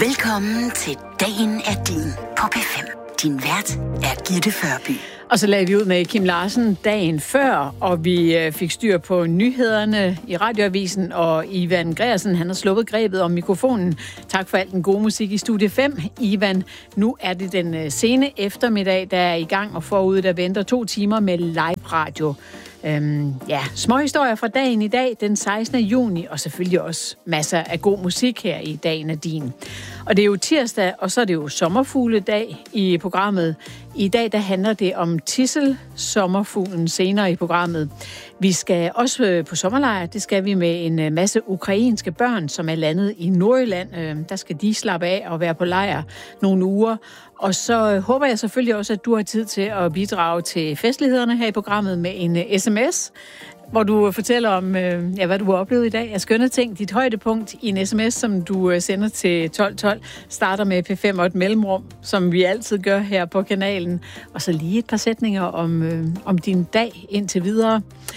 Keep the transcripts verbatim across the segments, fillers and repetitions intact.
Velkommen til Dagen er din på P fem. Din vært er Gitte Førby. Og så lagde vi ud med Kim Larsen dagen før, og vi fik styr på nyhederne i Radioavisen, og Ivan Gregersen, han har sluppet grebet om mikrofonen. Tak for al den gode musik i Studie fem. Ivan, nu er det den sene eftermiddag, der er i gang, og forud der venter to timer med live radio. Øhm, ja, små historier fra dagen i dag, den sekstende juni, og selvfølgelig også masser af god musik her i Dagen er din. Og det er jo tirsdag, og så er det jo sommerfugledag i programmet. I dag der handler det om tidsel, sommerfuglen, senere i programmet. Vi skal også på sommerlejr, det skal vi med en masse ukrainske børn, som er landet i Nordjylland. Der skal de slappe af og være på lejr nogle uger. Og så håber jeg selvfølgelig også, at du har tid til at bidrage til festlighederne her i programmet med en sms, hvor du fortæller om, ja, hvad du har oplevet i dag af skønne ting. Dit højdepunkt i en sms, som du sender til tolv tolv, starter med P fem og et mellemrum, som vi altid gør her på kanalen. Og så lige et par sætninger om, om din dag indtil videre.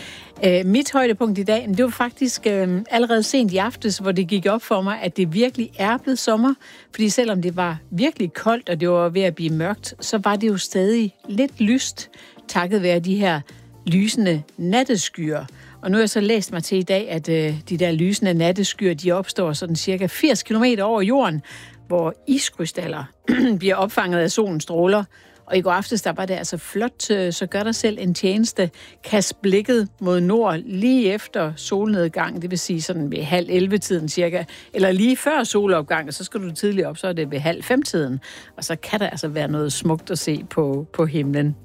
Uh, mit højdepunkt i dag, det var faktisk uh, allerede sent i aftes, hvor det gik op for mig, at det virkelig er blevet sommer. Fordi selvom det var virkelig koldt, og det var ved at blive mørkt, så var det jo stadig lidt lyst, takket være de her lysende natteskyer. Og nu har jeg så læst mig til i dag, at uh, de der lysende natteskyer, de opstår sådan cirka firs kilometer over jorden, hvor iskrystaller bliver opfanget af solens stråler. Og i går aftes, der var det altså flot, så gør dig selv en tjeneste. Kast blikket mod nord lige efter solnedgang, det vil sige sådan ved halv elleve-tiden cirka, eller lige før solopgang, og så skal du tidligere op, så er det ved halv fem-tiden. Og så kan der altså være noget smukt at se på, på himlen.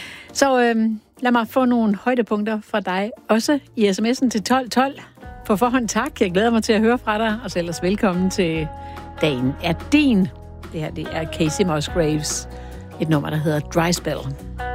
Så øhm, lad mig få nogle højdepunkter fra dig, også i sms'en til tolv tolv. På forhånd tak, jeg glæder mig til at høre fra dig, og så ellers velkommen til Dagen er din. Det her, det er Casey Musgraves. Et nummer, der hedder Dry Spell.